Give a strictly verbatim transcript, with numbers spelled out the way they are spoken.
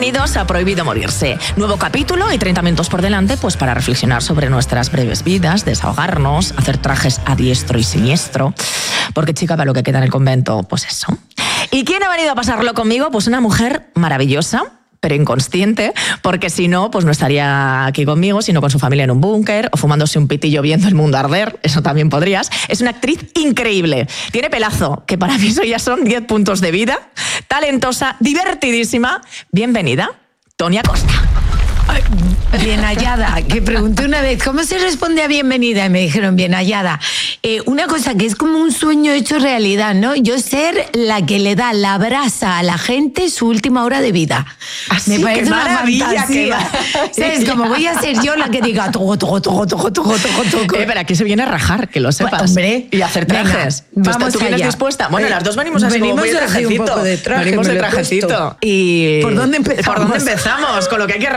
Bienvenidos a Prohibido Morirse. Nuevo capítulo y treinta minutos por delante pues para reflexionar sobre nuestras breves vidas, desahogarnos, hacer trajes a diestro y siniestro. Porque, chica, para lo que queda en el convento, pues eso. ¿Y quién ha venido a pasarlo conmigo? Pues una mujer maravillosa, pero inconsciente, porque si no, pues no estaría aquí conmigo, sino con su familia en un búnker o fumándose un pitillo viendo el mundo arder. Eso también podrías. Es una actriz increíble. Tiene pelazo, que para mí eso ya son diez puntos de vida. Talentosa, divertidísima. Bienvenida, Tony Acosta. Ay, bien hallada, que pregunté una vez ¿cómo se responde a bienvenida? Y me dijeron bien hallada. Eh, una cosa que es como un sueño hecho realidad, ¿no? Yo ser la que le da la brasa a la gente su última hora de vida. Así, me parece qué una maravilla, fantasía. qué ¿Sabes? Como voy a ser yo la que diga toco, toco, toco, toco, toco, toco, toco. Eh, pero aquí se viene a rajar, que lo sepas. Pues, hombre, y hacer trajes. Venga, ¿Tú, vamos ¿Tú vienes allá. dispuesta? Bueno, Eh, las dos venimos así venimos como muy de así un trajecito. poco de traje, venimos me de lo he puesto. trajecito. Y... ¿Por dónde empezamos? ¿Por dónde empezamos? Con lo que hay que